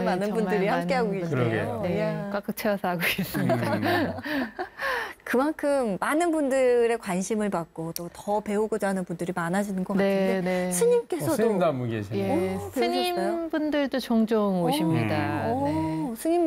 많은 정말 분들이 많은 함께하고 분들이, 계시네요. 네, 이야. 꽉꽉 채워서 하고 있습니다. 그만큼 많은 분들의 관심을 받고 또 더 배우고자 하는 분들이 많아지는 것 같은데 네. 스님께서도 스님도 한 분 계시네요. 예, 배우셨어요? 스님분들도 종종 오십니다. 네. 스님